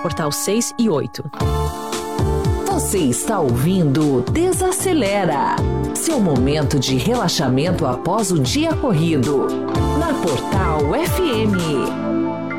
Portal 6 e 8. Você está ouvindo Desacelera, seu momento de relaxamento após o dia corrido, na Portal FM.